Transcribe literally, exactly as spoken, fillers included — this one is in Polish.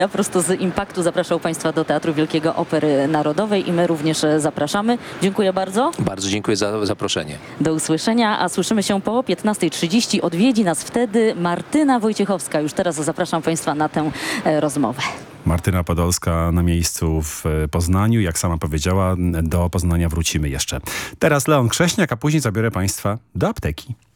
Ja prosto z Impaktu zapraszał Państwa do Teatru Wielkiego Opery Narodowej i my również zapraszamy. Dziękuję bardzo. Bardzo dziękuję za zaproszenie. Do usłyszenia, a słyszymy się po piętnastej trzydzieści. Odwiedzi nas wtedy Martyna Wojciechowska. Już teraz zapraszam Państwa na tę e, rozmowę. Martyna Podolska na miejscu w Poznaniu. Jak sama powiedziała, do Poznania wrócimy jeszcze. Teraz Leon Krześniak, a później zabiorę Państwa do apteki.